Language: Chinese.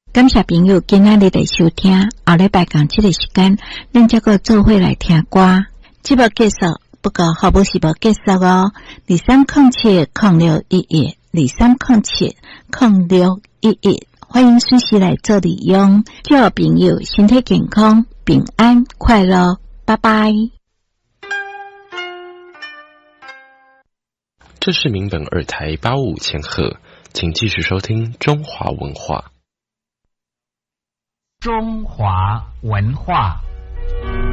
感谢朋友今仔日的收听，下礼拜同这个时间，咱再个做伙来听歌。节目结束，不过好不是无结束哦。2307-0611，2307-0611，欢迎随时来做利用。祝朋友身体健康、平安快乐，拜拜。 这是民本2台855千赫，请继续收听中华文化。 中华文化。